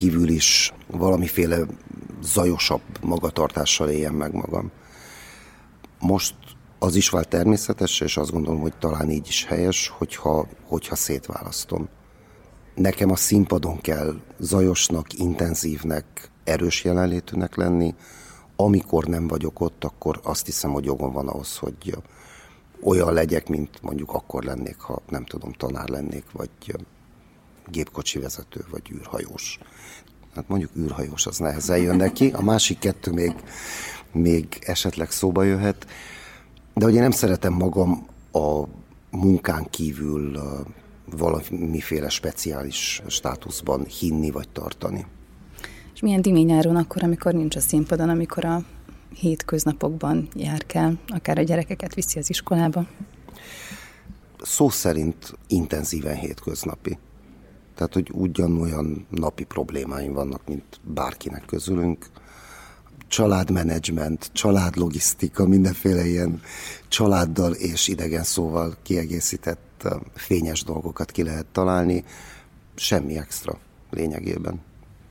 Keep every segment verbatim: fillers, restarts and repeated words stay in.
kívül is valamiféle zajosabb magatartással éljem meg magam. Most az is vált természetes, és azt gondolom, hogy talán így is helyes, hogyha, hogyha szétválasztom. Nekem a színpadon kell zajosnak, intenzívnek, erős jelenlétűnek lenni. Amikor nem vagyok ott, akkor azt hiszem, hogy jogom van ahhoz, hogy olyan legyek, mint mondjuk akkor lennék, ha nem tudom, tanár lennék, vagy gépkocsi vezető, vagy űrhajós. Hát mondjuk űrhajós, az nehezen jön neki. A másik kettő még, még esetleg szóba jöhet. De ugye nem szeretem magam a munkán kívül valamiféle speciális státuszban hinni vagy tartani. És milyen Dimény-áron akkor, amikor nincs a színpadon, amikor a hétköznapokban járkál, akár a gyerekeket viszi az iskolába? Szó szerint intenzíven hétköznapi. Tehát, hogy ugyanolyan napi problémáim vannak, mint bárkinek közülünk. Családmenedzsment, családlogisztika, mindenféle ilyen családdal és idegen szóval kiegészített fényes dolgokat ki lehet találni. Semmi extra lényegében.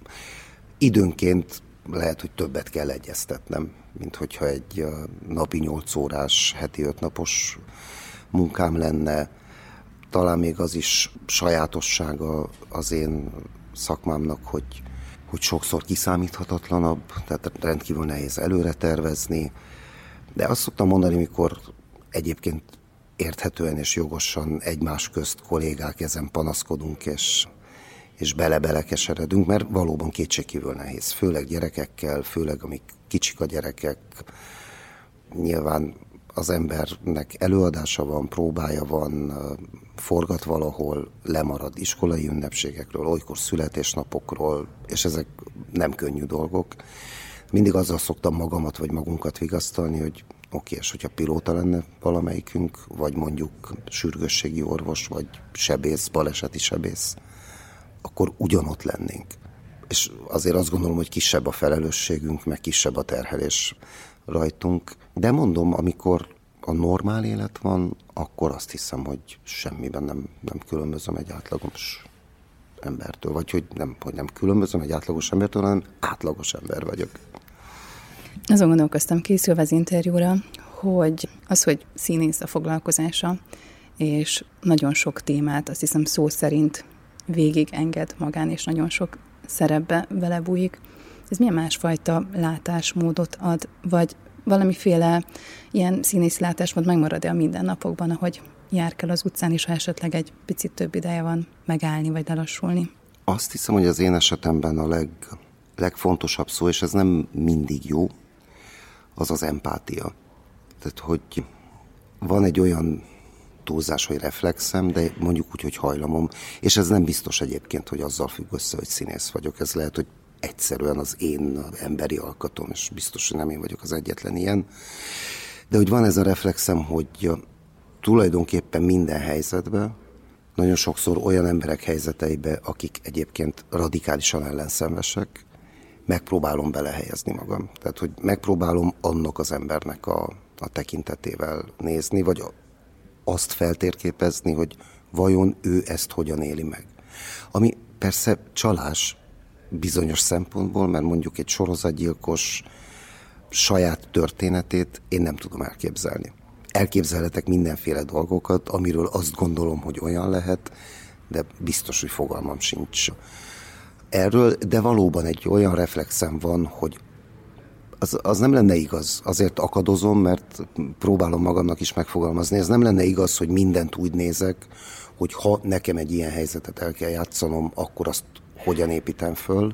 Időnként lehet, hogy többet kell egyeztetnem, mint hogyha egy napi nyolc órás, heti öt napos munkám lenne. Talán még az is sajátossága az én szakmámnak, hogy, hogy sokszor kiszámíthatatlanabb, tehát rendkívül nehéz előre tervezni. De azt szoktam mondani, mikor egyébként érthetően és jogosan egymás közt kollégák ezen panaszkodunk, és, és bele-belekeseredünk, mert valóban kétségkívül nehéz. Főleg gyerekekkel, főleg amik kicsik a gyerekek. Nyilván az embernek előadása van, próbája van, forgat valahol, lemarad iskolai ünnepségekről, olykor születésnapokról, és ezek nem könnyű dolgok. Mindig azzal szoktam magamat vagy magunkat vigasztalni, hogy oké, és hogyha pilóta lenne valamelyikünk, vagy mondjuk sürgősségi orvos, vagy sebész, baleseti sebész, akkor ugyanott lennénk. És azért azt gondolom, hogy kisebb a felelősségünk, meg kisebb a terhelés rajtunk. De mondom, amikor a normál élet van, akkor azt hiszem, hogy semmiben nem, nem különbözöm egy átlagos embertől. Vagy hogy nem, hogy nem különbözöm egy átlagos embertől, hanem átlagos ember vagyok. Azon gondolkoztam készülve az interjúra, hogy az, hogy színész a foglalkozása, és nagyon sok témát, azt hiszem szó szerint végig enged magán, és nagyon sok szerepbe belebújik. Ez milyen másfajta látásmódot ad, vagy valamiféle ilyen színészi látásmód megmarad-e a mindennapokban, ahogy járkál az utcán, és ha esetleg egy picit több ideje van megállni, vagy lelassulni? Azt hiszem, hogy az én esetemben a leg, legfontosabb szó, és ez nem mindig jó, az az empátia. Tehát, hogy van egy olyan túlzás, hogy reflexem, de mondjuk úgy, hogy hajlamom, és ez nem biztos egyébként, hogy azzal függ össze, hogy színész vagyok. Ez lehet, hogy egyszerűen az én emberi alkatom, és biztos, hogy nem én vagyok az egyetlen ilyen. De hogy van ez a reflexem, hogy tulajdonképpen minden helyzetben, nagyon sokszor olyan emberek helyzeteibe, akik egyébként radikálisan ellenszenvesek, megpróbálom belehelyezni magam. Tehát, hogy megpróbálom annak az embernek a, a tekintetével nézni, vagy azt feltérképezni, hogy vajon ő ezt hogyan éli meg. Ami persze csalás bizonyos szempontból, mert mondjuk egy sorozatgyilkos saját történetét én nem tudom elképzelni. Elképzelhetek mindenféle dolgokat, amiről azt gondolom, hogy olyan lehet, de biztos, hogy fogalmam sincs erről, de valóban egy olyan reflexem van, hogy az, az nem lenne igaz. Azért akadozom, mert próbálom magamnak is megfogalmazni. Ez nem lenne igaz, hogy mindent úgy nézek, hogy ha nekem egy ilyen helyzetet el kell játszanom, akkor azt hogyan építem föl.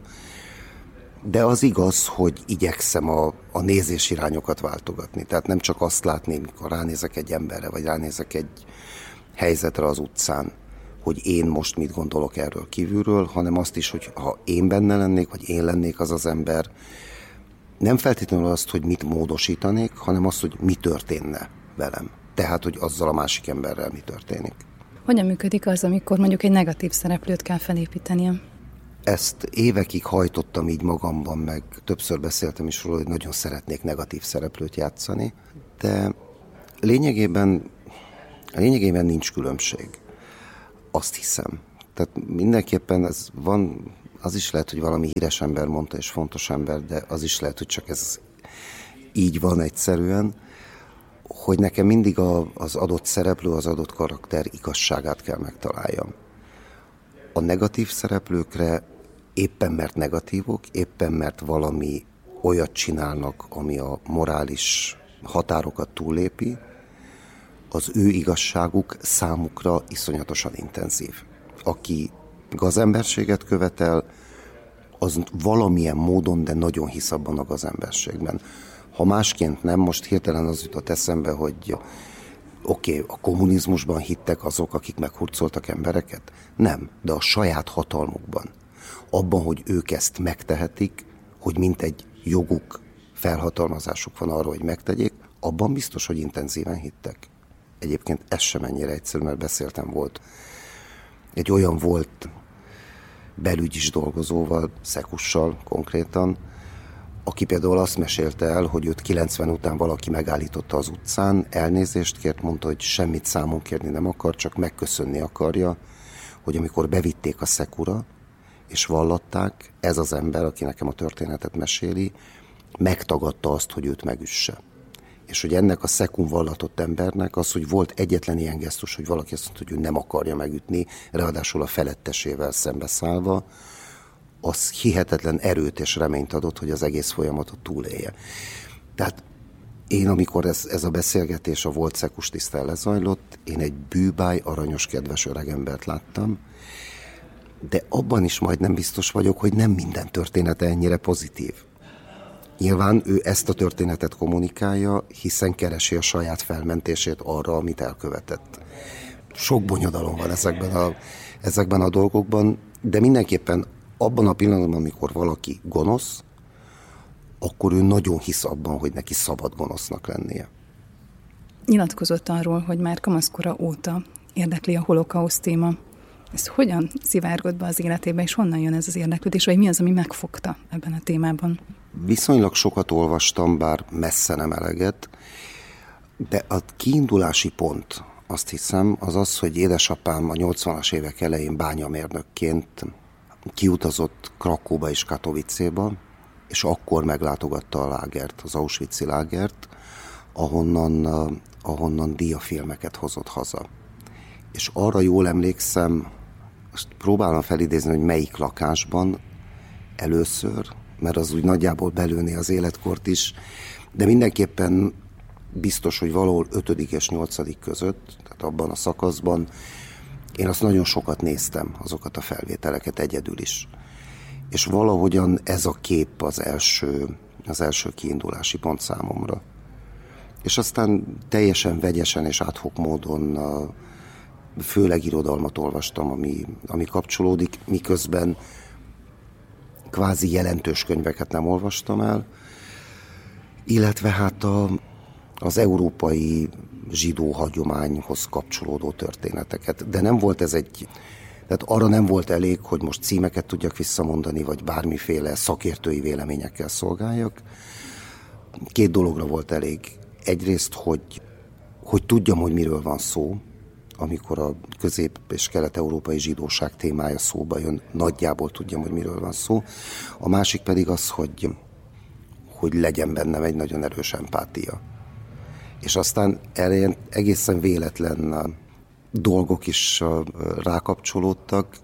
De az igaz, hogy igyekszem a, a nézésirányokat váltogatni. Tehát nem csak azt látni, mikor ránézek egy emberre, vagy ránézek egy helyzetre az utcán, hogy én most mit gondolok erről kívülről, hanem azt is, hogy ha én benne lennék, vagy én lennék az az ember, nem feltétlenül azt, hogy mit módosítanék, hanem azt, hogy mi történne velem. Tehát, hogy azzal a másik emberrel mi történik. Hogyan működik az, amikor mondjuk egy negatív szereplőt kell felépítenie? Ezt évekig hajtottam így magamban, meg többször beszéltem is róla, hogy nagyon szeretnék negatív szereplőt játszani, de lényegében, lényegében nincs különbség. Azt hiszem. Tehát mindenképpen ez van az is lehet, hogy valami híres ember mondta, és fontos ember, de az is lehet, hogy csak ez így van egyszerűen, hogy nekem mindig a, az adott szereplő, az adott karakter igazságát kell megtaláljam. A negatív szereplőkre éppen mert negatívok, éppen mert valami olyat csinálnak, ami a morális határokat túllépi, az ő igazságuk számukra iszonyatosan intenzív. Aki gazemberséget követel, az valamilyen módon, de nagyon hisz abban a gazemberségben. Ha másként nem, most hirtelen az jutott eszembe, hogy oké, okay, a kommunizmusban hittek azok, akik meghurcoltak embereket? Nem, de a saját hatalmukban. Abban, hogy ők ezt megtehetik, hogy mint egy joguk, felhatalmazásuk van arra, hogy megtegyék, abban biztos, hogy intenzíven hittek. Egyébként ez sem ennyire egyszerű, mert beszéltem volt. Egy olyan volt belügyis dolgozóval, Szekussal konkrétan, aki például azt mesélte el, hogy őt kilencven után valaki megállította az utcán, elnézést kért, mondta, hogy semmit számon kérni nem akar, csak megköszönni akarja, hogy amikor bevitték a Szekura, és vallatták, ez az ember, aki nekem a történetet meséli, megtagadta azt, hogy őt megüsse. És hogy ennek a Szekun vallatott embernek az, hogy volt egyetlen ilyen gesztus, hogy valaki azt mondta, hogy ő nem akarja megütni, ráadásul a felettesével szembeszállva, az hihetetlen erőt és reményt adott, hogy az egész folyamatot túlélje. Tehát én, amikor ez, ez a beszélgetés a volt Szekus tisztel lezajlott, én egy bűbáj, aranyos, kedves öregembert láttam, de abban is majdnem biztos vagyok, hogy nem minden története ennyire pozitív. Nyilván ő ezt a történetet kommunikálja, hiszen keresi a saját felmentését arra, amit elkövetett. Sok bonyodalom van ezekben a, ezekben a dolgokban, de mindenképpen abban a pillanatban, amikor valaki gonosz, akkor ő nagyon hisz abban, hogy neki szabad gonosznak lennie. Nyilatkozott arról, hogy már kamaszkora óta érdekli a holokauszt téma. Ez hogyan szivárgott be az életébe, és honnan jön ez az érdeklődés, vagy mi az, ami megfogta ebben a témában? Viszonylag sokat olvastam, bár messze nem eleget, de a kiindulási pont, azt hiszem, az az, hogy édesapám a nyolcvanas évek elején bányamérnökként kiutazott Krakóba és Katowicéba, és akkor meglátogatta a lágert, az auschwitzi lágert, ahonnan, ahonnan diafilmeket hozott haza. És arra jól emlékszem, azt próbálom felidézni, hogy melyik lakásban először, mert az úgy nagyjából belőné az életkort is, de mindenképpen biztos, hogy valahol ötödik és nyolcadik között, tehát abban a szakaszban, én azt nagyon sokat néztem, azokat a felvételeket egyedül is. És valahogyan ez a kép az első, az első kiindulási pont számomra. És aztán teljesen vegyesen és ad hoc módon főleg irodalmat olvastam, ami, ami kapcsolódik, miközben kvázi jelentős könyveket nem olvastam el, illetve hát a, az európai zsidó hagyományhoz kapcsolódó történeteket. De nem volt ez egy, tehát arra nem volt elég, hogy most címeket tudjak visszamondani, vagy bármiféle szakértői véleményekkel szolgáljak. Két dologra volt elég. Egyrészt, hogy, hogy tudjam, hogy miről van szó, amikor a közép- és kelet-európai zsidóság témája szóba jön, nagyjából tudjam, hogy miről van szó. A másik pedig az, hogy, hogy legyen bennem egy nagyon erős empátia. És aztán elején egészen véletlen dolgok is rákapcsolódtak.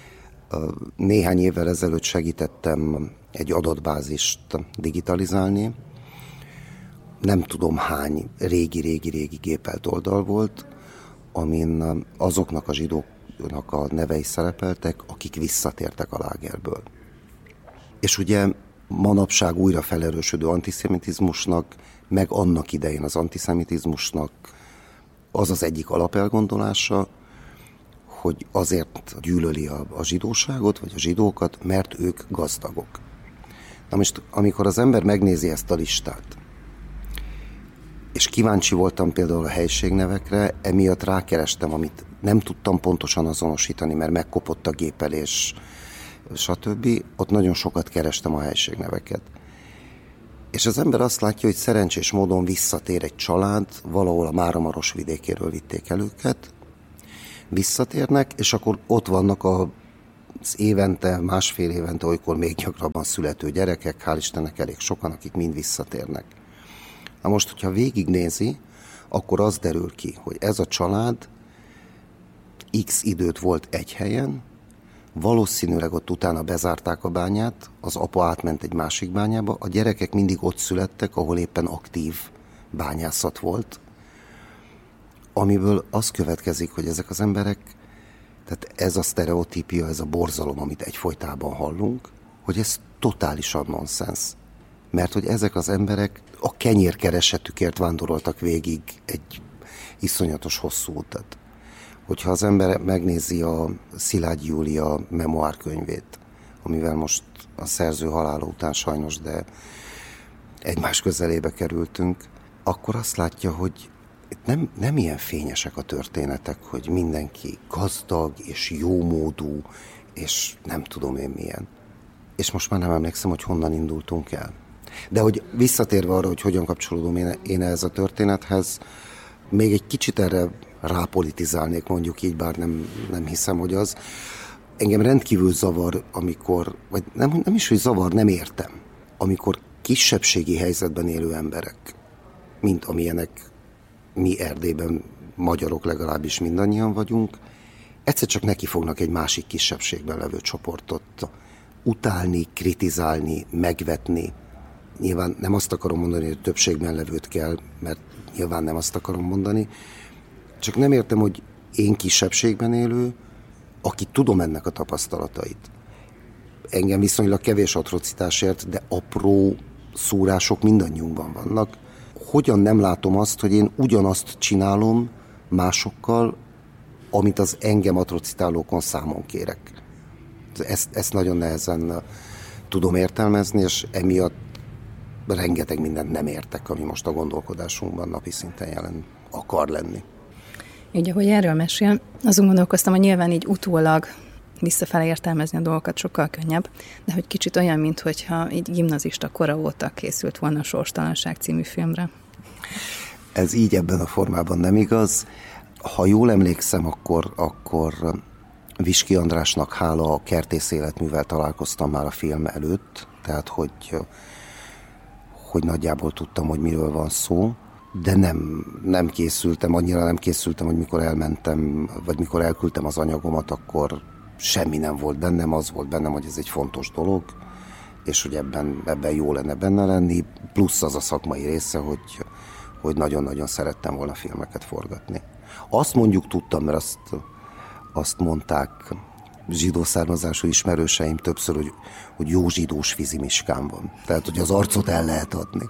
Néhány évvel ezelőtt segítettem egy adatbázist digitalizálni. Nem tudom hány régi-régi-régi gépelt oldal volt, amin azoknak a zsidóknak a nevei szerepeltek, akik visszatértek a lágerből. És ugye manapság újra felerősödő antiszemitizmusnak, meg annak idején az antiszemitizmusnak az az egyik alapelgondolása, hogy azért gyűlöli a, a zsidóságot, vagy a zsidókat, mert ők gazdagok. Na most, amikor az ember megnézi ezt a listát, és kíváncsi voltam például a helységnevekre, emiatt rákerestem, amit nem tudtam pontosan azonosítani, mert megkopott a gépelés, stb. Ott nagyon sokat kerestem a helységneveket. És az ember azt látja, hogy szerencsés módon visszatér egy család, valahol a Máramaros vidékéről vitték el őket, visszatérnek, és akkor ott vannak a az évente, másfél évente, olykor még gyakrabban születő gyerekek, hál' Istennek elég sokan, akik mind visszatérnek. Na most, hogyha végignézi, akkor az derül ki, hogy ez a család x időt volt egy helyen, valószínűleg ott utána bezárták a bányát, az apa átment egy másik bányába, a gyerekek mindig ott születtek, ahol éppen aktív bányászat volt, amiből az következik, hogy ezek az emberek, tehát ez a sztereotípia, ez a borzalom, amit egyfolytában hallunk, hogy ez totálisan nonsens. Mert hogy ezek az emberek a kenyérkeresetükért vándoroltak végig egy iszonyatos hosszú utat. Hogyha az ember megnézi a Szilágyi Júlia memoárkönyvét, amivel most a szerző halála után sajnos, de egymás közelébe kerültünk, akkor azt látja, hogy nem, nem ilyen fényesek a történetek, hogy mindenki gazdag és jómódú, és nem tudom én milyen. És most már nem emlékszem, hogy honnan indultunk el. De hogy visszatérve arra, hogy hogyan kapcsolódom én, én ehhez a történethez, még egy kicsit erre rápolitizálnék, mondjuk így, bár nem, nem hiszem, hogy az. Engem rendkívül zavar, amikor, vagy nem, nem is, hogy zavar, nem értem, amikor kisebbségi helyzetben élő emberek, mint amilyenek mi Erdélyben, magyarok legalábbis mindannyian vagyunk, egyszer csak neki fognak egy másik kisebbségben levő csoportot utálni, kritizálni, megvetni. Nyilván nem azt akarom mondani, hogy többségben levőt kell, mert nyilván nem azt akarom mondani, csak nem értem, hogy én kisebbségben élő, aki tudom ennek a tapasztalatait. Engem viszonylag kevés atrocitásért, de apró szúrások mindannyiunkban vannak. Hogyan nem látom azt, hogy én ugyanazt csinálom másokkal, amit az engem atrocitálókon számon kérek. Ezt, ezt nagyon nehezen tudom értelmezni, és emiatt rengeteg mindent nem értek, ami most a gondolkodásunkban napi szinten jelen akar lenni. Így, ahogy erről mesél, azon gondolkoztam, hogy nyilván így utólag visszafele értelmezni a dolgokat sokkal könnyebb, de hogy kicsit olyan, mintha így gimnazista kora óta készült volna a Sorstalanság című filmre. Ez így ebben a formában nem igaz. Ha jól emlékszem, akkor, akkor Viski Andrásnak hála a Kertész életművel találkoztam már a film előtt, tehát hogy, hogy nagyjából tudtam, hogy miről van szó, de nem, nem készültem, annyira nem készültem, hogy mikor elmentem, vagy mikor elküldtem az anyagomat, akkor semmi nem volt bennem, az volt bennem, hogy ez egy fontos dolog, és hogy ebben, ebben jó lenne benne lenni, plusz az a szakmai része, hogy, hogy nagyon-nagyon szerettem volna filmeket forgatni. Azt mondjuk tudtam, mert azt, azt mondták zsidó származású ismerőseim többször, hogy, hogy jó zsidós fizimiskám van. Tehát, hogy az arcot el lehet adni.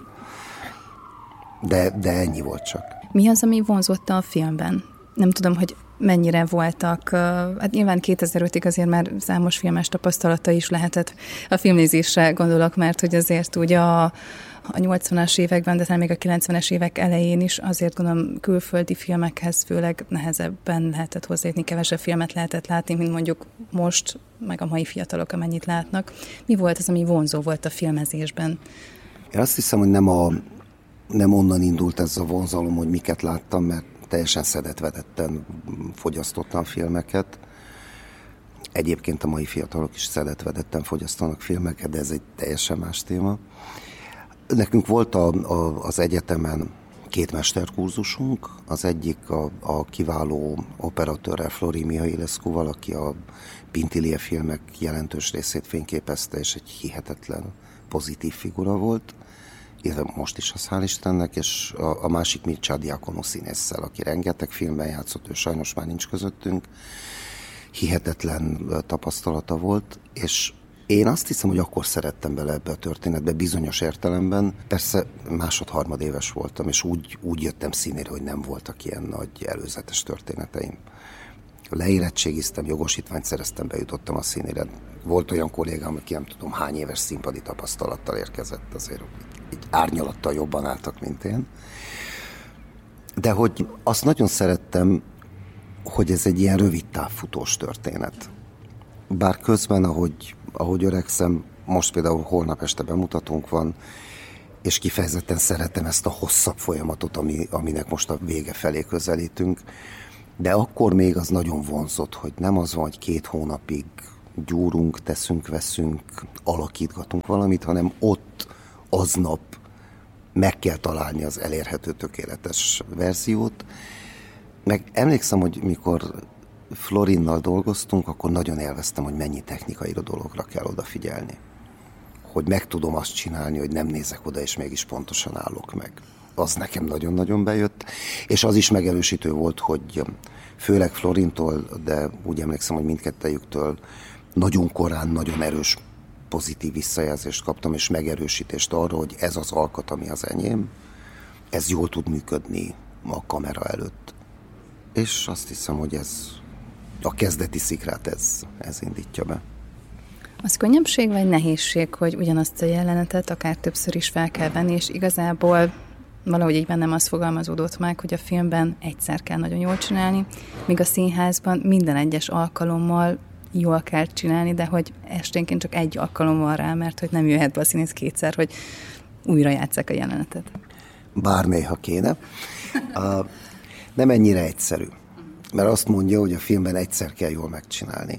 De, de ennyi volt csak. Mi az, ami vonzotta a filmben? Nem tudom, hogy mennyire voltak, hát nyilván kétezer-ötig azért már számos filmes tapasztalata is lehetett a filmnézésre, gondolok, mert hogy azért úgy a, a nyolcvanas években, de talán még a kilencvenes évek elején is azért gondolom külföldi filmekhez főleg nehezebben lehetett hozzájutni, kevesebb filmet lehetett látni, mint mondjuk most, meg a mai fiatalok amennyit látnak. Mi volt az, ami vonzó volt a filmezésben? Én azt hiszem, hogy nem, a, nem onnan indult ez a vonzalom, hogy miket láttam, mert teljesen szedetvedetten fogyasztottam filmeket. Egyébként a mai fiatalok is szedetvedetten fogyasztanak filmeket, de ez egy teljesen más téma. Nekünk volt a, a, az egyetemen két mesterkurzusunk, az egyik a, a kiváló operatőrrel, Flori Mihailescu-val, aki a Pintilie filmek jelentős részét fényképezte, és egy hihetetlen pozitív figura volt, illetve most is az hál' Istennek, és a, a másik Mircea Diaconu színésszel, aki rengeteg filmben játszott, ő sajnos már nincs közöttünk. Hihetetlen tapasztalata volt, és én azt hiszem, hogy akkor szerettem bele ebbe a történetbe bizonyos értelemben. Persze másod-harmad éves voltam, és úgy, úgy jöttem színére, hogy nem voltak ilyen nagy előzetes történeteim. Leérettségiztem, jogosítványt szereztem, bejutottam a színére. Volt olyan kollégám, aki nem tudom hány éves színpadi tapasztalattal érkezett, azért egy árnyalattal jobban álltak, mint én. De hogy azt nagyon szerettem, hogy ez egy ilyen rövid távfutós történet. Bár közben, ahogy, ahogy öregszem, most például holnap este bemutatónk van, és kifejezetten szeretem ezt a hosszabb folyamatot, ami, aminek most a vége felé közelítünk, de akkor még az nagyon vonzott, hogy nem az van, hogy két hónapig gyúrunk, teszünk, veszünk, alakítgatunk valamit, hanem ott aznap meg kell találni az elérhető tökéletes verziót. Meg emlékszem, hogy mikor Florinnal dolgoztunk, akkor nagyon élveztem, hogy mennyi technikai dologra kell odafigyelni. Hogy meg tudom azt csinálni, hogy nem nézek oda, és mégis pontosan állok meg. Az nekem nagyon-nagyon bejött, és az is megerősítő volt, hogy főleg Florintól, de úgy emlékszem, hogy mindkettejüktől nagyon korán, nagyon erős pozitív visszajelzést kaptam, és megerősítést arra, hogy ez az alkat, ami az enyém, ez jól tud működni a kamera előtt. És azt hiszem, hogy ez a kezdeti szikrát ez, ez indítja be. Az könnyebbség vagy nehézség, hogy ugyanazt a jelenetet akár többször is fel kell venni, és igazából valahogy így bennem az fogalmazódott meg, hogy a filmben egyszer kell nagyon jól csinálni, míg a színházban minden egyes alkalommal jól kell csinálni, de hogy esténként csak egy alkalom van rá, mert hogy nem jöhet be a színész kétszer, hogy újra játsszák a jelenetet. Bár néha kéne. Uh, nem ennyire egyszerű, mert azt mondja, hogy a filmben egyszer kell jól megcsinálni.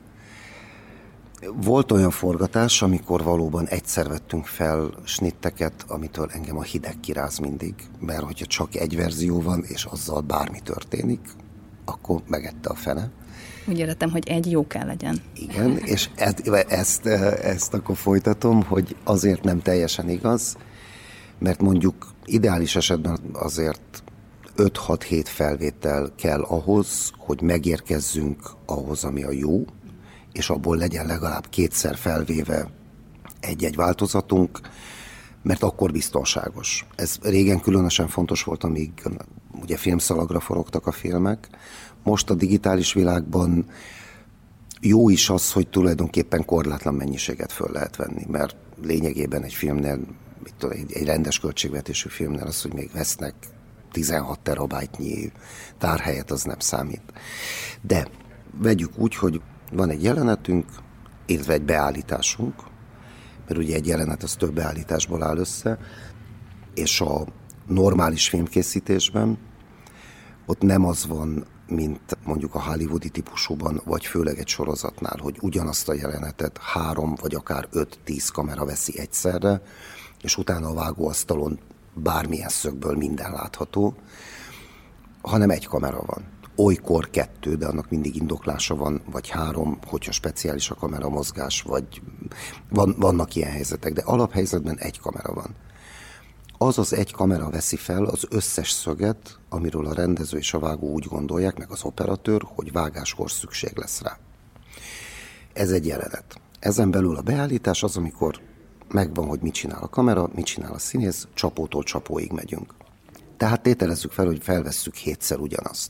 Volt olyan forgatás, amikor valóban egyszer vettünk fel snitteket, amitől engem a hideg kiráz mindig, mert hogyha csak egy verzió van, és azzal bármi történik, akkor megette a fene. Úgy értettem, hogy egy jó kell legyen. Igen, és ezt, ezt, ezt akkor folytatom, hogy azért nem teljesen igaz, mert mondjuk ideális esetben azért öt-hat-hét felvétel kell ahhoz, hogy megérkezzünk ahhoz, ami a jó, és abból legyen legalább kétszer felvéve egy-egy változatunk, mert akkor biztonságos. Ez régen különösen fontos volt, amíg ugye filmszalagra forogtak a filmek. Most a digitális világban jó is az, hogy tulajdonképpen korlátlan mennyiséget föl lehet venni, mert lényegében egy filmnél, egy, egy rendes költségvetésű filmnél az, hogy még vesznek tizenhat terabájtnyi tárhelyet, az nem számít. De vegyük úgy, hogy van egy jelenetünk, illetve egy beállításunk, mert ugye egy jelenet az több beállításból áll össze, és a normális filmkészítésben ott nem az van, mint mondjuk a hollywoodi típusúban, vagy főleg egy sorozatnál, hogy ugyanazt a jelenetet három vagy akár öt-tíz kamera veszi egyszerre, és utána a vágóasztalon bármilyen szögből minden látható, hanem egy kamera van. Olykor kettő, de annak mindig indoklása van, vagy három, hogyha speciális a kamera mozgás, vagy van, vannak ilyen helyzetek, de alaphelyzetben egy kamera van. Az az egy kamera veszi fel az összes szöget, amiről a rendező és a vágó úgy gondolják, meg az operatőr, hogy vágáskor szükség lesz rá. Ez egy jelenet. Ezen belül a beállítás az, amikor megvan, hogy mit csinál a kamera, mit csinál a színész, csapótól csapóig megyünk. Tehát tételezzük fel, hogy felvesszük hétszer ugyanazt.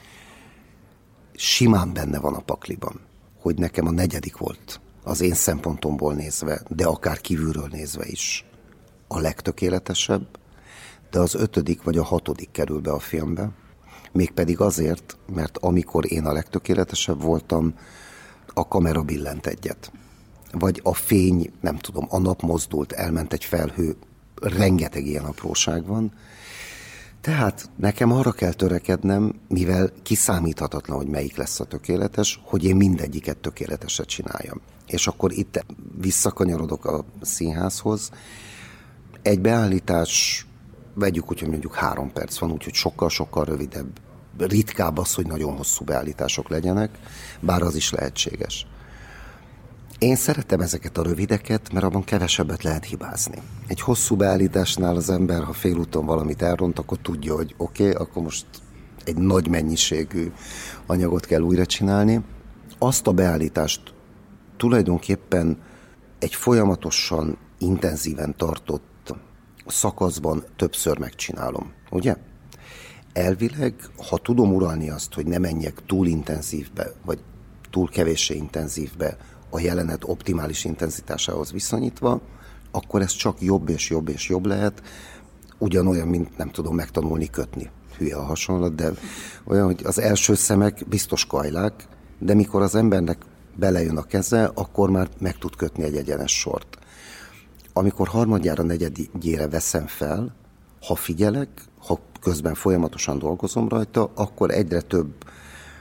Simán benne van a pakliban, hogy nekem a negyedik volt az én szempontomból nézve, de akár kívülről nézve is a legtökéletesebb, de az ötödik vagy a hatodik kerül be a filmbe, mégpedig azért, mert amikor én a legtökéletesebb voltam, a kamera billent egyet. Vagy a fény, nem tudom, a nap mozdult, elment egy felhő, rengeteg ilyen apróság van. Tehát nekem arra kell törekednem, mivel kiszámíthatatlan, hogy melyik lesz a tökéletes, hogy én mindegyiket tökéleteset csináljam. És akkor itt visszakanyarodok a színházhoz. Egy beállítás, vegyük úgy, hogy mondjuk három perc van, úgyhogy sokkal-sokkal rövidebb. Ritkább az, hogy nagyon hosszú beállítások legyenek, bár az is lehetséges. Én szeretem ezeket a rövideket, mert abban kevesebbet lehet hibázni. Egy hosszú beállításnál az ember, ha félúton valamit elront, akkor tudja, hogy oké, okay, akkor most egy nagy mennyiségű anyagot kell újra csinálni. Azt a beállítást tulajdonképpen egy folyamatosan, intenzíven tartott szakaszban többször megcsinálom, ugye? Elvileg, ha tudom uralni azt, hogy ne menjek túl intenzívbe, vagy túl kevéssé intenzívbe, a jelenet optimális intenzitásához viszonyítva, akkor ez csak jobb és jobb és jobb lehet, ugyanolyan, mint nem tudom megtanulni kötni. Hülye a hasonlat, de olyan, hogy az első szemek biztos kajlák, de mikor az embernek belejön a keze, akkor már meg tud kötni egy egyenes sort. Amikor harmadjára, negyedjére veszem fel, ha figyelek, ha közben folyamatosan dolgozom rajta, akkor egyre több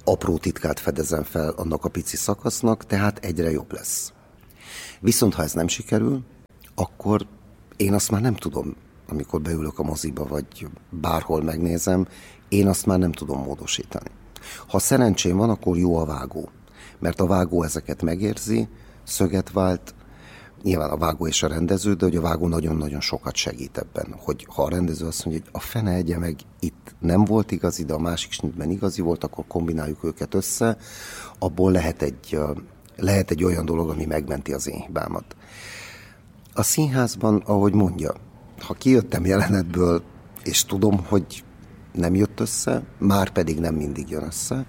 apró titkát fedezem fel annak a pici szakasznak, tehát egyre jobb lesz. Viszont ha ez nem sikerül, akkor én azt már nem tudom, amikor beülök a moziba, vagy bárhol megnézem, én azt már nem tudom módosítani. Ha szerencsém van, akkor jó a vágó. Mert a vágó ezeket megérzi, szöget vált, nyilván a vágó és a rendező, de hogy a vágó nagyon-nagyon sokat segít ebben, hogy ha a rendező azt mondja, hogy a fene egye meg itt nem volt igazi, de a másik snitben igazi volt, akkor kombináljuk őket össze, abból lehet egy, lehet egy olyan dolog, ami megmenti az én hibámat. A színházban, ahogy mondja, ha kijöttem jelenetből, és tudom, hogy nem jött össze, már pedig nem mindig jön össze,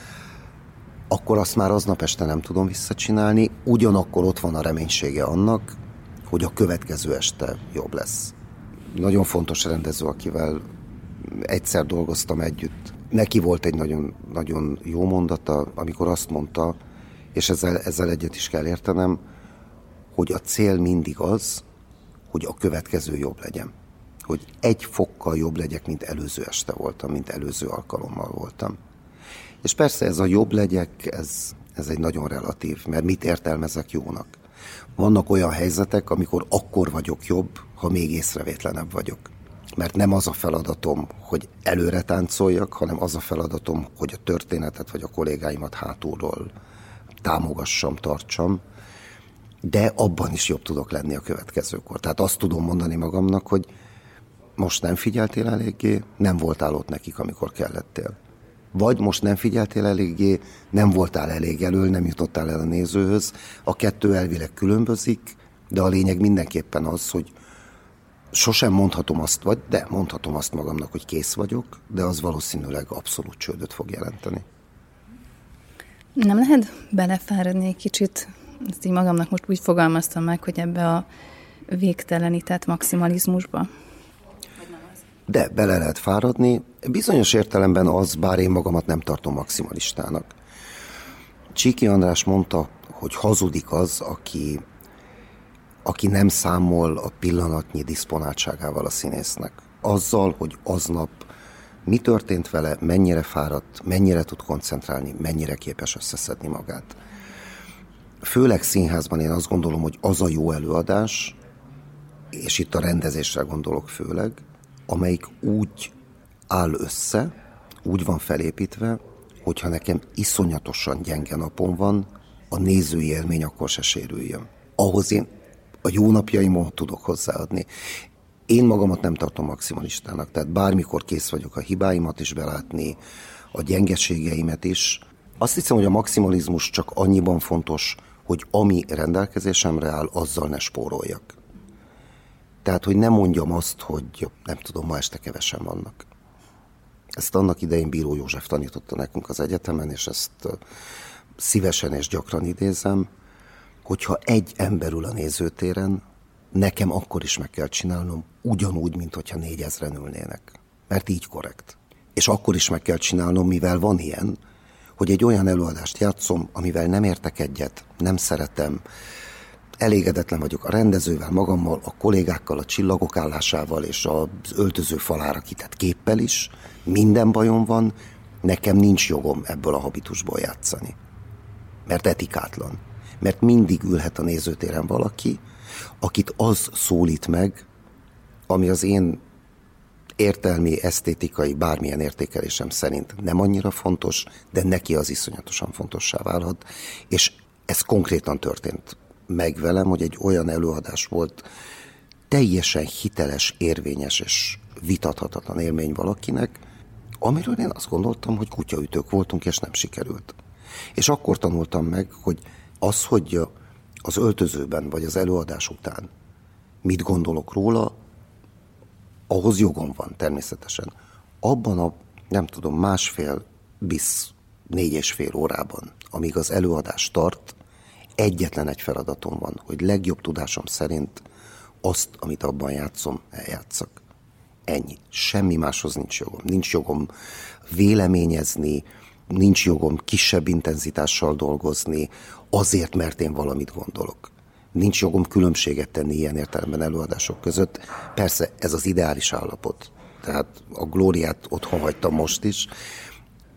akkor azt már aznap este nem tudom visszacsinálni, ugyanakkor ott van a reménysége annak, hogy a következő este jobb lesz. Nagyon fontos rendező, akivel egyszer dolgoztam együtt. Neki volt egy nagyon, nagyon jó mondata, amikor azt mondta, és ezzel, ezzel egyet is kell értenem, hogy a cél mindig az, hogy a következő jobb legyen. Hogy egy fokkal jobb legyek, mint előző este voltam, mint előző alkalommal voltam. És persze ez a jobb legyek, ez, ez egy nagyon relatív, mert mit értelmezek jónak? Vannak olyan helyzetek, amikor akkor vagyok jobb, ha még észrevétlenebb vagyok. Mert nem az a feladatom, hogy előre táncoljak, hanem az a feladatom, hogy a történetet vagy a kollégáimat hátulról támogassam, tartsam, de abban is jobb tudok lenni a következőkor. Tehát azt tudom mondani magamnak, hogy most nem figyeltél eléggé, nem voltál ott nekik, amikor kellettél. Vagy most nem figyeltél eléggé, nem voltál elég elől, nem jutottál el a nézőhöz. A kettő elvileg különbözik, de a lényeg mindenképpen az, hogy sosem mondhatom azt, vagy de mondhatom azt magamnak, hogy kész vagyok, de az valószínűleg abszolút csődöt fog jelenteni. Nem lehet belefáradni egy kicsit, ezt így magamnak most úgy fogalmaztam meg, hogy ebbe a végtelenített maximalizmusba? De bele lehet fáradni. Bizonyos értelemben az, bár én magamat nem tartom maximalistának. Csíki András mondta, hogy hazudik az, aki, aki nem számol a pillanatnyi diszponáltságával a színésznek. Azzal, hogy aznap mi történt vele, mennyire fáradt, mennyire tud koncentrálni, mennyire képes összeszedni magát. Főleg színházban én azt gondolom, hogy az a jó előadás, és itt a rendezésre gondolok főleg, amelyik úgy áll össze, úgy van felépítve, hogyha nekem iszonyatosan gyenge napom van, a nézői élmény akkor se sérüljön. Ahhoz én a jó napjaimon tudok hozzáadni. Én magamat nem tartom maximalistának, tehát bármikor kész vagyok a hibáimat is belátni, a gyengeségeimet is. Azt hiszem, hogy a maximalizmus csak annyiban fontos, hogy ami rendelkezésemre áll, azzal ne spóroljak. Tehát, hogy ne mondjam azt, hogy nem tudom, ma este kevesen vannak. Ezt annak idején Bíró József tanította nekünk az egyetemen, és ezt szívesen és gyakran idézem, hogyha egy ember ül a nézőtéren, nekem akkor is meg kell csinálnom, ugyanúgy, mint hogyha négyezren ülnének. Mert így korrekt. És akkor is meg kell csinálnom, mivel van ilyen, hogy egy olyan előadást játszom, amivel nem értek egyet, nem szeretem, elégedetlen vagyok a rendezővel, magammal, a kollégákkal, a csillagok állásával és az öltöző falára kitett képpel is. Minden bajom van, nekem nincs jogom ebből a habitusból játszani. Mert etikátlan. Mert mindig ülhet a nézőtéren valaki, akit az szólít meg, ami az én értelmi, esztétikai, bármilyen értékelésem szerint nem annyira fontos, de neki az iszonyatosan fontossá válhat, és ez konkrétan történt meg velem, hogy egy olyan előadás volt, teljesen hiteles, érvényes és vitathatatlan élmény valakinek, amiről én azt gondoltam, hogy kutyaütők voltunk, és nem sikerült. És akkor tanultam meg, hogy az, hogy az öltözőben vagy az előadás után mit gondolok róla, ahhoz jogom van természetesen. Abban a, nem tudom, másfél bisz négy és fél órában, amíg az előadás tart, egyetlen egy feladatom van, hogy legjobb tudásom szerint azt, amit abban játszom, eljátszak. Ennyi. Semmi máshoz nincs jogom. Nincs jogom véleményezni, nincs jogom kisebb intenzitással dolgozni, azért, mert én valamit gondolok. Nincs jogom különbséget tenni ilyen értelemben előadások között. Persze ez az ideális állapot. Tehát a Glóriát otthon hagytam most is.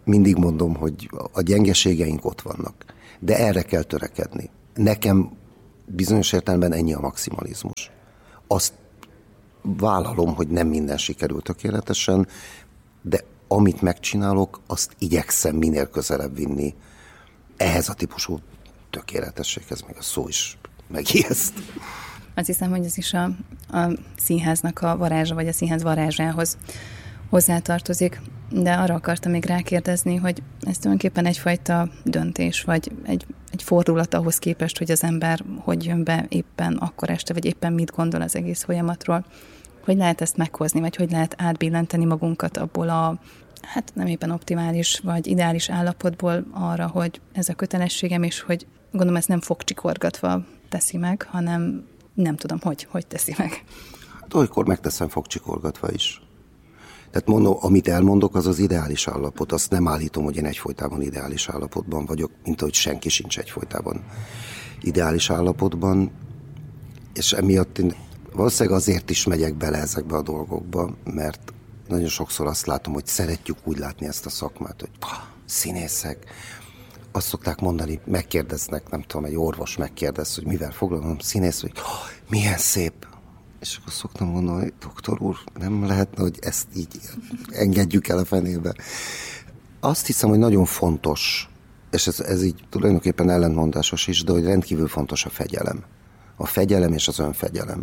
mindig mondom, hogy a gyengeségeink ott vannak, de erre kell törekedni. Nekem bizonyos értelemben ennyi a maximalizmus. Azt vállalom, hogy nem minden sikerül tökéletesen, de amit megcsinálok, azt igyekszem minél közelebb vinni ehhez a típusú tökéletességhez, meg a szó is megijeszt. Azt hiszem, hogy ez is a, a színháznak a varázsa, vagy a színház varázsához hozzátartozik, de arra akartam még rákérdezni, hogy ez tulajdonképpen egyfajta döntés, vagy egy, egy fordulat ahhoz képest, hogy az ember hogy jön be éppen akkor este, vagy éppen mit gondol az egész folyamatról. Hogy lehet ezt meghozni, vagy hogy lehet átbillenteni magunkat abból a, hát nem éppen optimális, vagy ideális állapotból arra, hogy ez a kötelességem, és hogy gondolom ezt nem fogcsikorgatva teszi meg, hanem nem tudom, hogy, hogy teszi meg. Hát olykor megteszem fogcsikorgatva is. Tehát mondom, amit elmondok, az az ideális állapot. Azt nem állítom, hogy én egyfolytában ideális állapotban vagyok, mint ahogy senki sincs egyfolytában ideális állapotban, és emiatt én valószínűleg azért is megyek bele ezekbe a dolgokba, mert nagyon sokszor azt látom, hogy szeretjük úgy látni ezt a szakmát, hogy pah, színészek. Azt szokták mondani, megkérdeznek, nem tudom, egy orvos megkérdez, hogy mivel foglalkozom, színész, hogy oh, milyen szép. És akkor szoktam mondani, hogy doktor úr, nem lehetne, hogy ezt így engedjük el a fenébe. Azt hiszem, hogy nagyon fontos, és ez, ez így tulajdonképpen ellentmondásos is, de hogy rendkívül fontos a fegyelem. A fegyelem és az önfegyelem.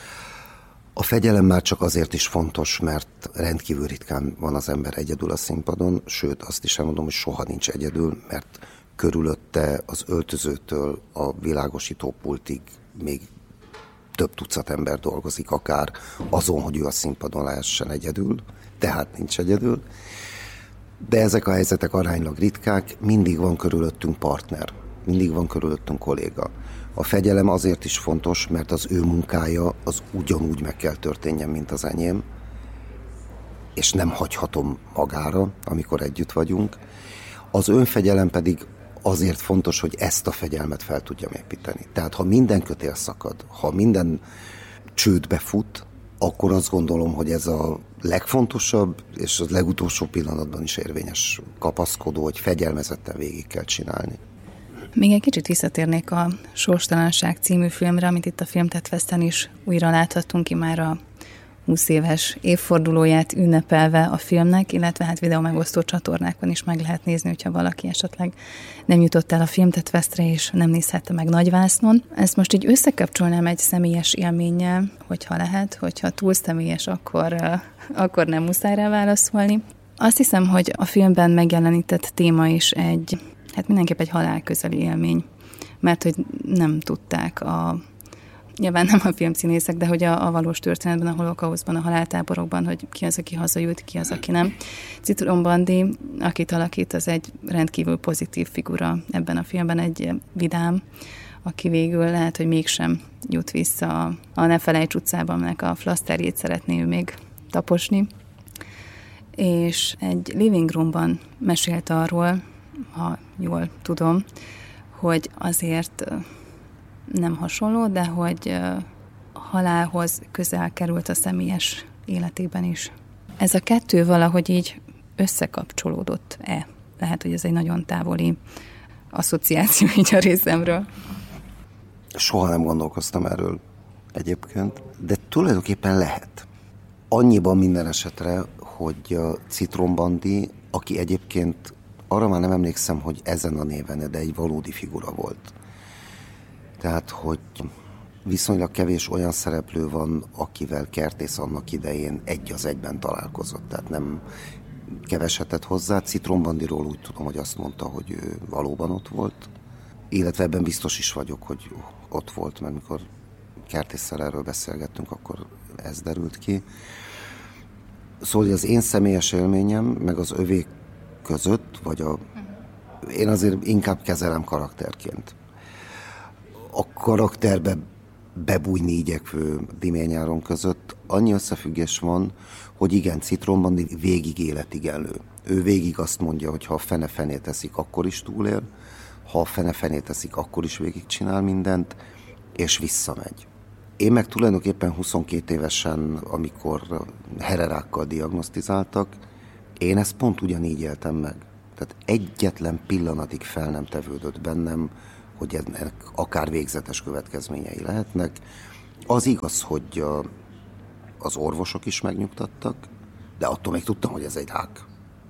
A fegyelem már csak azért is fontos, mert rendkívül ritkán van az ember egyedül a színpadon, sőt azt is elmondom, hogy soha nincs egyedül, mert körülötte az öltözőtől a világosítópultig még több tucat ember dolgozik, akár azon, hogy ő a színpadon lehessen egyedül, tehát nincs egyedül. De ezek a helyzetek aránylag ritkák, mindig van körülöttünk partner, mindig van körülöttünk kolléga. A fegyelem azért is fontos, mert az ő munkája az ugyanúgy meg kell történjen, mint az enyém, és nem hagyhatom magára, amikor együtt vagyunk. Az önfegyelem pedig azért fontos, hogy ezt a fegyelmet fel tudjam építeni. Tehát ha minden kötél szakad, ha minden csődbe fut, akkor azt gondolom, hogy ez a legfontosabb, és az legutolsó pillanatban is érvényes kapaszkodó, hogy fegyelmezetten végig kell csinálni. Még egy kicsit visszatérnék a Sorstalanság című filmre, amit itt a Filmtetfesten is újra láthattunk ki már a húsz éves évfordulóját ünnepelve a filmnek, illetve hát videó megosztó csatornákon is meg lehet nézni, hogyha valaki esetleg nem jutott el a Filmtetfestre és nem nézhette meg nagyvásznon. Ezt most így összekapcsolnám egy személyes élménnyel, hogyha lehet, hogyha túl személyes, akkor, akkor nem muszáj rá válaszolni. Azt hiszem, hogy a filmben megjelenített téma is egy, hát mindenképp egy halálközeli élmény, mert hogy nem tudták a nyilván nem a filmszínészek, de hogy a, a valós történetben, a holokauszban, a haláltáborokban, hogy ki az, aki hazajut, ki az, aki nem. Citrom Bandi, akit alakít, az egy rendkívül pozitív figura ebben a filmben, egy vidám, aki végül lehet, hogy mégsem jut vissza a, a Ne felejts utcában, aminek a flaszterjét szeretné ő még taposni. És egy living roomban mesélt arról, ha jól tudom, hogy azért nem hasonló, de hogy halálhoz közel került a személyes életében is. Ez a kettő valahogy így összekapcsolódott-e? Lehet, hogy ez egy nagyon távoli asszociáció így a részemről. Soha nem gondolkoztam erről egyébként, de tulajdonképpen lehet. Annyiban minden esetre, hogy a Citrom Bandi, aki egyébként arra már nem emlékszem, hogy ezen a néven, de egy valódi figura volt. Tehát, hogy viszonylag kevés olyan szereplő van, akivel Kertész annak idején egy az egyben találkozott. Tehát nem kevesetett hozzá. Citrom Bandiról úgy tudom, hogy azt mondta, hogy ő valóban ott volt. Illetve ebben biztos is vagyok, hogy ott volt, mert mikor Kertésszel erről beszélgettünk, akkor ez derült ki. Szóval az én személyes élményem, meg az övé között, vagy a... én azért inkább kezelem karakterként. A karakterbe bebújni igyekvő Dimény-Áron között annyi összefüggés van, hogy igen, Citrom Bandi végig életigenlő. Ő végig azt mondja, hogy ha a fene fenét eszik, akkor is túlél, ha a fene fenét eszik, akkor is végigcsinál mindent, és visszamegy. Én meg tulajdonképpen huszonkét évesen, amikor hererákkal diagnosztizáltak, én ezt pont ugyanígy éltem meg. Tehát egyetlen pillanatig fel nem tevődött bennem, hogy ennek akár végzetes következményei lehetnek. Az igaz, hogy az orvosok is megnyugtattak, de attól még tudtam, hogy ez egy rák.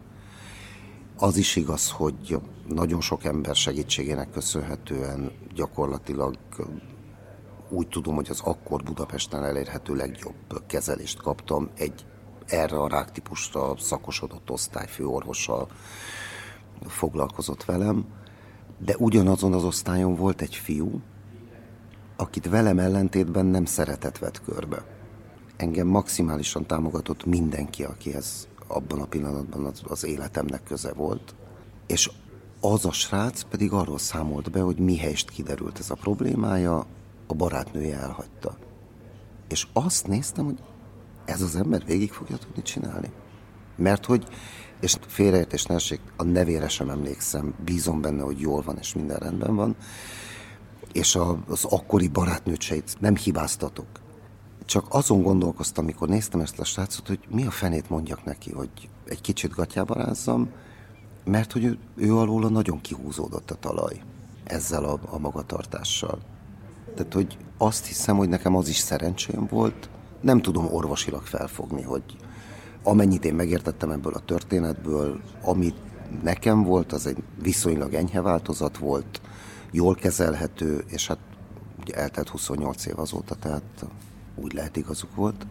Az is igaz, hogy nagyon sok ember segítségének köszönhetően gyakorlatilag úgy tudom, hogy az akkor Budapesten elérhető legjobb kezelést kaptam. Egy erre a ráktípusra szakosodott osztályfőorvosa foglalkozott velem, de ugyanazon az osztályon volt egy fiú, akit velem ellentétben nem szeretett vett körbe. Engem maximálisan támogatott mindenki, akihez abban a pillanatban az, az életemnek köze volt, és az a srác pedig arról számolt be, hogy mihelyest kiderült ez a problémája, a barátnője elhagyta. És azt néztem, hogy ez az ember végig fogja tudni csinálni. Mert hogy, és félreértés ne essék, a nevére sem emlékszem, bízom benne, hogy jól van és minden rendben van, és a, az akkori barátnőcseit nem hibáztatok. Csak azon gondolkoztam, amikor néztem ezt a srácot, hogy mi a fenét mondjak neki, hogy egy kicsit gatyába rázzam, mert hogy ő, ő alóla nagyon kihúzódott a talaj ezzel a, a magatartással. Tehát, hogy azt hiszem, hogy nekem az is szerencsém volt, nem tudom orvosilag felfogni, hogy amennyit én megértettem ebből a történetből, amit nekem volt, az egy viszonylag enyhe változat volt, jól kezelhető, és hát ugye eltelt huszonnyolc év azóta, tehát úgy lehet igazuk volt.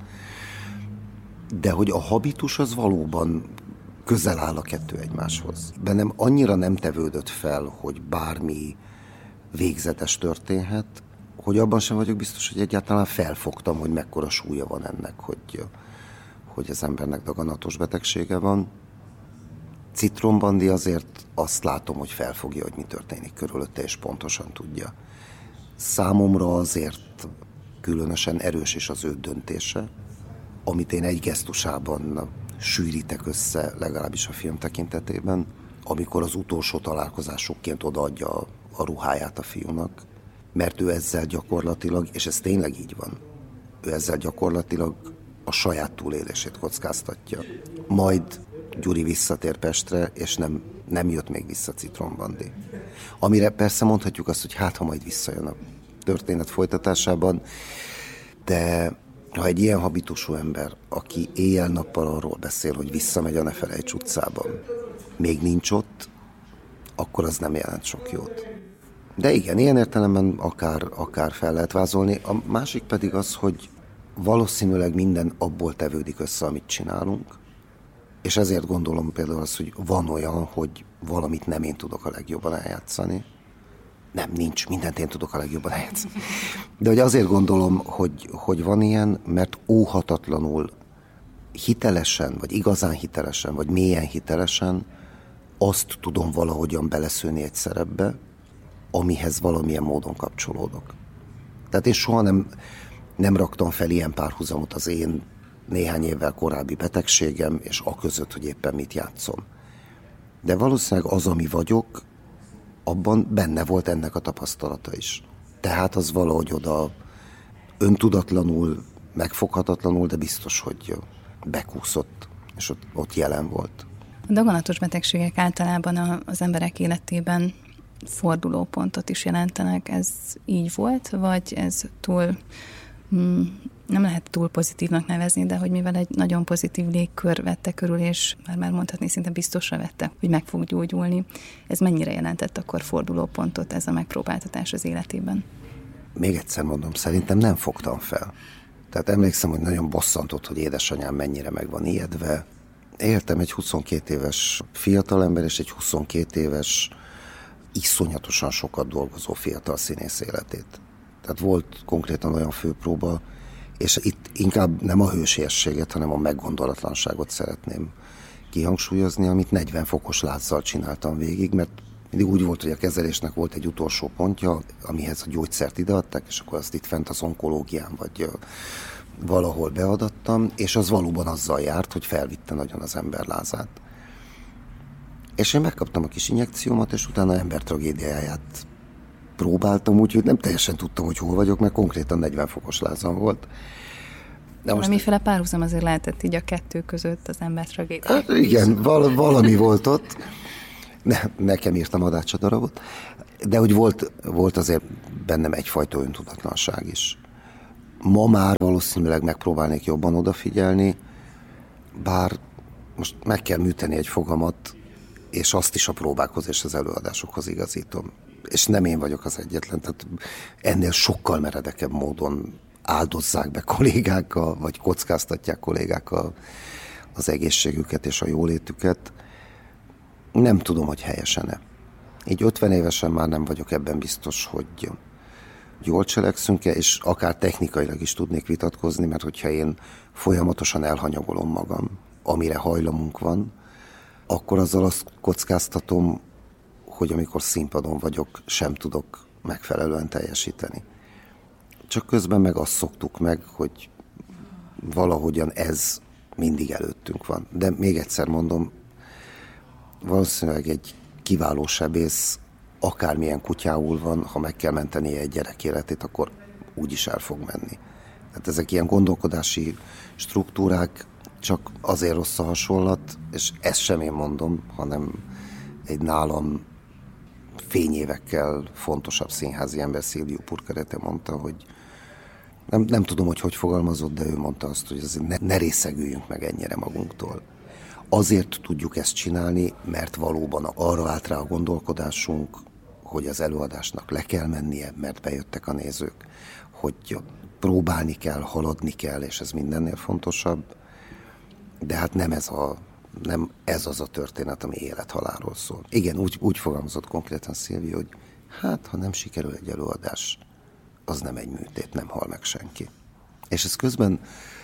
De hogy a habitus az valóban közel áll a kettő egymáshoz. Bennem annyira nem tevődött fel, hogy bármi végzetes történhet, hogy abban sem vagyok biztos, hogy egyáltalán felfogtam, hogy mekkora súlya van ennek, hogy, hogy az embernek daganatos betegsége van. Citrombandi azért azt látom, hogy felfogja, hogy mi történik körülötte, és pontosan tudja. Számomra azért különösen erős is az ő döntése, amit én egy gesztusában sűrítek össze, legalábbis a film tekintetében, amikor az utolsó találkozásukként odaadja a, a ruháját a fiúnak, mert ő ezzel gyakorlatilag, és ez tényleg így van, ő ezzel gyakorlatilag a saját túlélését kockáztatja. Majd Gyuri visszatér Pestre, és nem, nem jött még vissza Citrombandi. Amire persze mondhatjuk azt, hogy hát, ha majd visszajön a történet folytatásában, de ha egy ilyen habitusú ember, aki éjjel-nappal arról beszél, hogy visszamegy a Ne Felejts utcában, még nincs ott, akkor az nem jelent sok jót. De igen, ilyen értelemben akár, akár fel lehet vázolni. A másik pedig az, hogy valószínűleg minden abból tevődik össze, amit csinálunk, és ezért gondolom például azt, hogy van olyan, hogy valamit nem én tudok a legjobban eljátszani. Nem, nincs, mindent én tudok a legjobban eljátszani. De hogy azért gondolom, hogy, hogy van ilyen, mert óhatatlanul hitelesen, vagy igazán hitelesen, vagy mélyen hitelesen azt tudom valahogyan beleszőni egy szerepbe, amihez valamilyen módon kapcsolódok. Tehát én soha nem, nem raktam fel ilyen párhuzamot az én néhány évvel korábbi betegségem, és a között, hogy éppen mit játszom. De valószínűleg az, ami vagyok, abban benne volt ennek a tapasztalata is. Tehát az valahogy oda öntudatlanul, megfoghatatlanul, de biztos, hogy bekúszott, és ott, ott jelen volt. A daganatos betegségek általában az emberek életében fordulópontot is jelentenek. Ez így volt, vagy ez túl, nem lehet túl pozitívnak nevezni, de hogy mivel egy nagyon pozitív légkör vette körül, és már, már mondhatni szinte biztosra vette, hogy meg fog gyógyulni. Ez mennyire jelentett akkor fordulópontot, ez a megpróbáltatás az életében? Még egyszer mondom, szerintem nem fogtam fel. Tehát emlékszem, hogy nagyon bosszantott, hogy édesanyám mennyire meg van ijedve. Éltem egy huszonkét éves fiatalember, és egy huszonkét éves iszonyatosan sokat dolgozó fiatal színész életét. Tehát volt konkrétan olyan főpróba, és itt inkább nem a hősiességet, hanem a meggondolatlanságot szeretném kihangsúlyozni, amit negyven fokos lázzal csináltam végig, mert mindig úgy volt, hogy a kezelésnek volt egy utolsó pontja, amihez a gyógyszert ideadták, és akkor azt itt fent az onkológián vagy valahol beadattam, és az valóban azzal járt, hogy felvitte nagyon az ember lázát. És én megkaptam a kis injekciómat, és utána ember tragédiáját próbáltam, úgyhogy nem teljesen tudtam, hogy hol vagyok, mert konkrétan negyven fokos lázam volt. De most valamiféle párhuzam azért lehetett így a kettő között az ember tragédiája. Hát igen, val- valami volt ott. ne, nekem írtam a Dacia darabot, de hogy volt, volt azért bennem egyfajta öntudatlanság is. Ma már valószínűleg megpróbálnék jobban odafigyelni, bár most meg kell műteni egy fogamat, és azt is a próbákhoz és az előadásokhoz igazítom. És nem én vagyok az egyetlen, tehát ennél sokkal meredekebb módon áldozzák be kollégákkal, vagy kockáztatják kollégákkal az egészségüket és a jólétüket. Nem tudom, hogy helyesen-e. Így ötven évesen már nem vagyok ebben biztos, hogy jól cselekszünk-e, és akár technikailag is tudnék vitatkozni, mert hogyha én folyamatosan elhanyagolom magam, amire hajlamunk van, akkor azzal azt kockáztatom, hogy amikor színpadon vagyok, sem tudok megfelelően teljesíteni. Csak közben meg azt szoktuk meg, hogy valahogyan ez mindig előttünk van. De még egyszer mondom, valószínűleg egy kiváló sebész akármilyen kutyául van, ha meg kell mentenie egy gyerek életét, akkor úgyis el fog menni. Tehát ezek ilyen gondolkodási struktúrák, csak azért rossz a hasonlat, és ezt sem én mondom, hanem egy nálam fényévekkel fontosabb színházi ember, Silvio Purcarete mondta, hogy nem, nem tudom, hogy hogy fogalmazott, de ő mondta azt, hogy ne, ne részegüljünk meg ennyire magunktól. Azért tudjuk ezt csinálni, mert valóban arra állt rá a gondolkodásunk, hogy az előadásnak le kell mennie, mert bejöttek a nézők, hogy próbálni kell, haladni kell, és ez mindennél fontosabb, de hát nem ez, a, nem ez az a történet, ami élet-halálról szól. Igen, úgy, úgy fogalmazott konkrétan Silvio, hogy hát, ha nem sikerül egy előadás, az nem egy műtét, nem hal meg senki. És ez közben,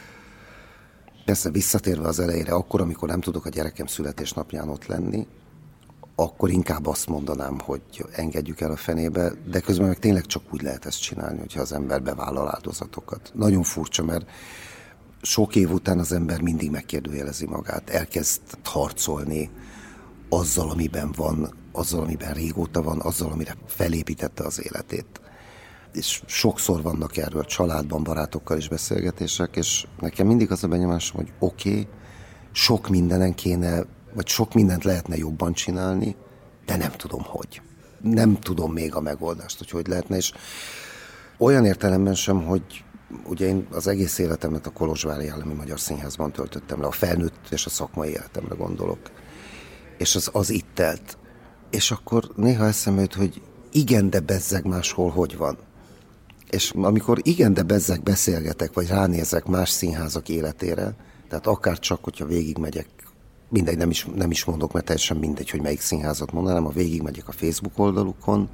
persze visszatérve az elejére, akkor, amikor nem tudok a gyerekem születésnapján ott lenni, akkor inkább azt mondanám, hogy engedjük el a fenébe, de közben meg tényleg csak úgy lehet ezt csinálni, hogyha az ember bevállal áldozatokat. Nagyon furcsa, mert sok év után az ember mindig megkérdőjelezi magát, elkezd harcolni azzal, amiben van, azzal, amiben régóta van, azzal, amire felépítette az életét. És sokszor vannak erről családban, barátokkal is beszélgetések, és nekem mindig az a benyomásom, hogy oké, okay, sok mindenen kéne, vagy sok mindent lehetne jobban csinálni, de nem tudom, hogy. Nem tudom még a megoldást, hogy hogy lehetne, és olyan értelemben sem, hogy ugye én az egész életemet a Kolozsvári Állami Magyar Színházban töltöttem le, a felnőtt és a szakmai életemre gondolok. És az, az itt telt. És akkor néha eszembe jut, hogy igen, de bezzeg máshol hogy van. És amikor igen, de bezzeg beszélgetek, vagy ránézek más színházak életére, tehát akár csak, hogyha végigmegyek, mindegy, nem is, nem is mondok, mert teljesen mindegy, hogy melyik színházat mondanám, ha végigmegyek a Facebook oldalukon,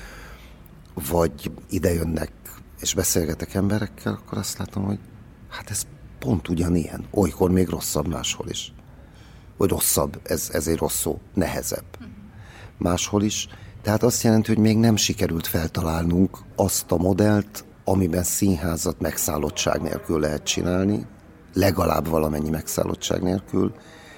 vagy idejönnek és beszélgetek emberekkel, akkor azt látom, hogy hát ez pont ugyanilyen. Olykor még rosszabb máshol is. Vagy rosszabb, ez, ez egy rossz szó, nehezebb. Máshol is. Tehát azt jelenti, hogy még nem sikerült feltalálnunk azt a modellt, amiben színházat megszállottság nélkül lehet csinálni, legalább valamennyi megszállottság nélkül,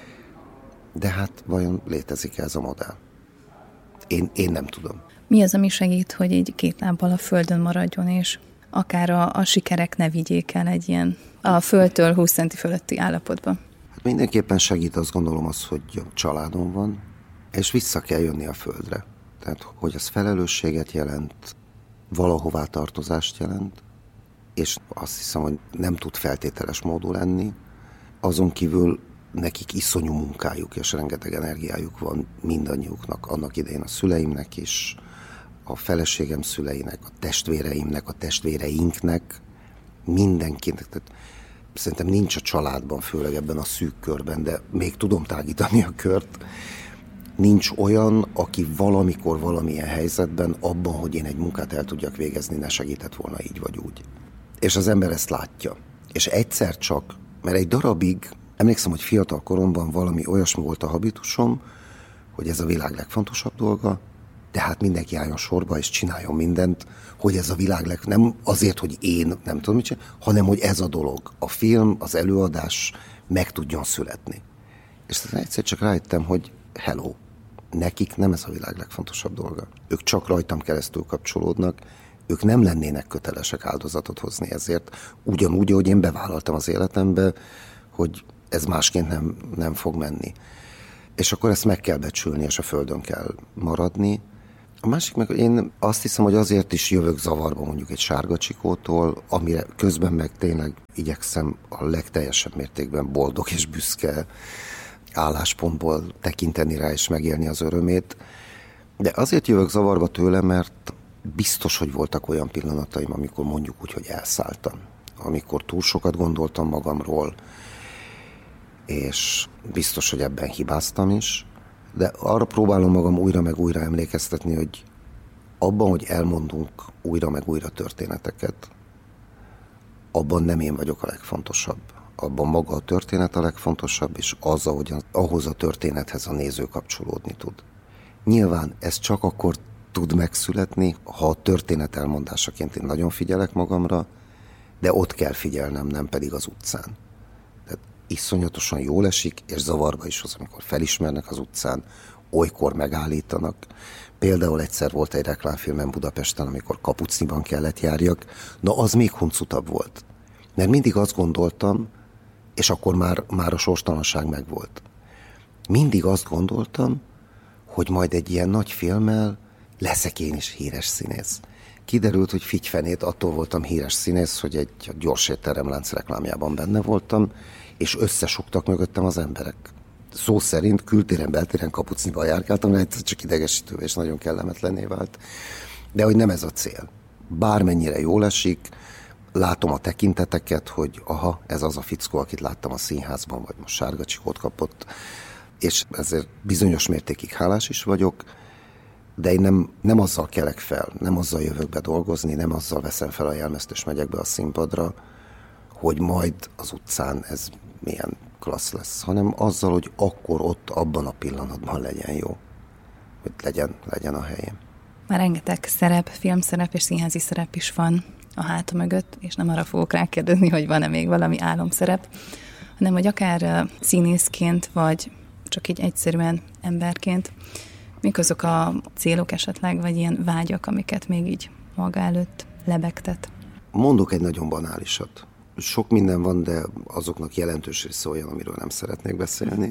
de hát vajon létezik ez a modell? Én, én nem tudom. Mi az, ami segít, hogy egy két lábbal a földön maradjon, és akár a, a sikerek ne vigyék el egy ilyen a földtől húsz centi fölötti állapotban? Hát mindenképpen segít, azt gondolom, az, hogy családom van, és vissza kell jönni a földre. Tehát, hogy az felelősséget jelent, valahová tartozást jelent, és azt hiszem, hogy nem tud feltételes módú lenni. Azon kívül nekik iszonyú munkájuk és rengeteg energiájuk van mindannyiuknak, annak idején a szüleimnek is, a feleségem szüleinek, a testvéreimnek, a testvéreinknek, mindenkinek. Tehát szerintem nincs a családban, főleg ebben a szűk körben, de még tudom tágítani a kört, nincs olyan, aki valamikor valamilyen helyzetben abban, hogy én egy munkát el tudjak végezni, ne segített volna így vagy úgy. És az ember ezt látja. És egyszer csak, mert egy darabig, emlékszem, hogy fiatal koromban valami olyasmi volt a habitusom, hogy ez a világ legfontosabb dolga, de hát mindenki álljon sorba és csináljon mindent, hogy ez a világ leg... nem azért, hogy én nem tudom mit csinálni, hanem hogy ez a dolog, a film, az előadás meg tudjon születni. És aztán egyszer csak rájöttem, hogy hello, nekik nem ez a világ legfontosabb dolga. Ők csak rajtam keresztül kapcsolódnak, ők nem lennének kötelesek áldozatot hozni ezért, ugyanúgy, ahogy én bevállaltam az életembe, hogy ez másként nem, nem fog menni. és akkor ezt meg kell becsülni, és a földön kell maradni. A másik meg, én azt hiszem, hogy azért is jövök zavarba mondjuk egy Sárga Csikótól, amire közben meg tényleg igyekszem a legteljesebb mértékben boldog és büszke álláspontból tekinteni rá és megélni az örömét. De azért jövök zavarba tőle, mert biztos, hogy voltak olyan pillanataim, amikor mondjuk úgy, hogy elszálltam. Amikor túl sokat gondoltam magamról, és biztos, hogy ebben hibáztam is, de arra próbálom magam újra meg újra emlékeztetni, hogy abban, hogy elmondunk újra meg újra történeteket, abban nem én vagyok a legfontosabb. Abban maga a történet a legfontosabb, és az, ahogy ahhoz a történethez a néző kapcsolódni tud. Nyilván ez csak akkor tud megszületni, ha a történet elmondásaként én nagyon figyelek magamra, de ott kell figyelnem, nem pedig az utcán. Tehát iszonyatosan jól esik, és zavarba is az, amikor felismernek az utcán, olykor megállítanak. Például egyszer volt egy reklámfilmem Budapesten, amikor kapucniban kellett járjak, na az még huncutabb volt. Mert mindig azt gondoltam, és akkor már, már a sorstalanság megvolt. Mindig azt gondoltam, hogy majd egy ilyen nagy filmmel leszek én is híres színész. Kiderült, hogy figyfenét, attól voltam híres színész, hogy egy gyors étteremlánc reklámjában benne voltam, és összesugtak mögöttem az emberek. Szó szerint kültéren, beltéren kapucniba járkáltam, de egyszer csak idegesítő és nagyon kellemetlenné vált. De hogy nem ez a cél. Bármennyire jól esik, látom a tekinteteket, hogy aha, ez az a fickó, akit láttam a színházban, vagy most Sárga Csikót kapott, és ezért bizonyos mértékig hálás is vagyok, de én nem, nem azzal kelek fel, nem azzal jövök be dolgozni, nem azzal veszem fel a jelmezt és megyek be a színpadra, hogy majd az utcán ez milyen klassz lesz, hanem azzal, hogy akkor ott, abban a pillanatban legyen jó, hogy legyen, legyen a helyem. Már rengeteg szerep, filmszerep és színházi szerep is van a háta mögött, és nem arra fogok rákérdezni, hogy van-e még valami álomszerep, hanem hogy akár színészként, vagy csak így egyszerűen emberként, mik azok a célok esetleg, vagy ilyen vágyak, amiket még így maga előtt lebegtet? Mondok egy nagyon banálisat. Sok minden van, de azoknak jelentős része olyan, amiről nem szeretnék beszélni.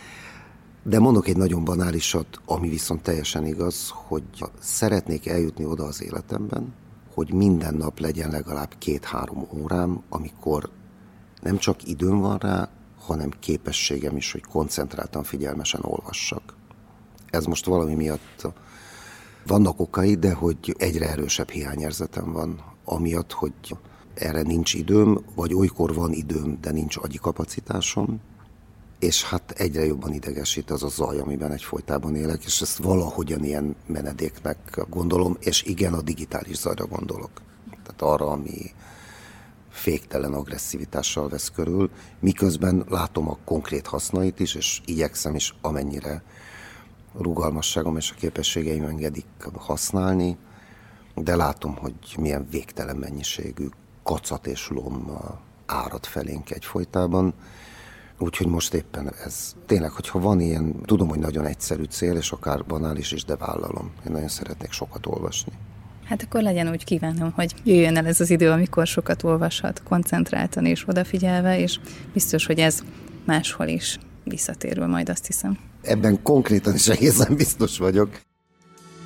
De mondok egy nagyon banálisat, ami viszont teljesen igaz, hogy szeretnék eljutni oda az életemben, hogy minden nap legyen legalább két-három órám, amikor nem csak időm van rá, hanem képességem is, hogy koncentráltan, figyelmesen olvassak. Ez most valami miatt vannak okai, de hogy egyre erősebb hiányérzetem van, amiatt, hogy erre nincs időm, vagy olykor van időm, de nincs agyi kapacitásom, és hát egyre jobban idegesít az a zaj, amiben egyfolytában élek, és ezt valahogyan ilyen menedéknek gondolom, és igen, a digitális zajra gondolok. Tehát arra, ami féktelen agresszivitással vesz körül, miközben látom a konkrét hasznait is, és igyekszem is, amennyire rugalmasságom és a képességeim engedik használni, de látom, hogy milyen végtelen mennyiségű kacat és lom árad felénk egyfolytában. Úgyhogy most éppen ez tényleg, hogyha van ilyen, tudom, hogy nagyon egyszerű cél, és akár banális is, de vállalom. Én nagyon szeretnék sokat olvasni. Hát akkor legyen úgy, kívánom, hogy jöjjön el ez az idő, amikor sokat olvashat, koncentráltan és odafigyelve, és biztos, hogy ez máshol is visszatérül majd, azt hiszem. Ebben konkrétan is egészen biztos vagyok.